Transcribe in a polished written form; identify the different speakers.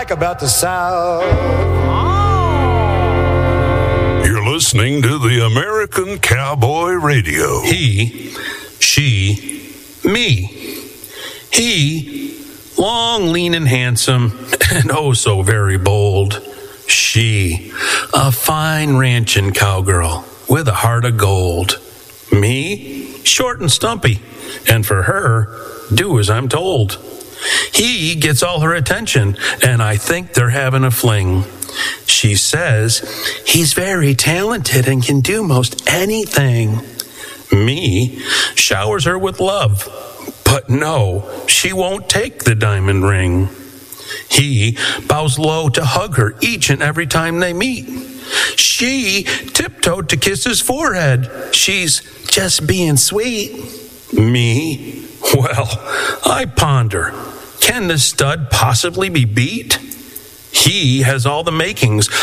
Speaker 1: like about the South.
Speaker 2: You're listening to the American Cowboy Radio.
Speaker 3: He, she, me. He, long, lean, and handsome, and oh so very bold. She, a fine ranching cowgirl with a heart of gold. Me, short and stumpy, and for her, do as I'm told. He gets all her attention, and I think they're having a fling. She says he's very talented and can do most anything. Me showers her with love, but no, she won't take the diamond ring. He bows low to hug her each and every time they meet. She tiptoed to kiss his forehead. She's just being sweet. Me, well, I ponder, can this stud possibly be beat? He has all the makings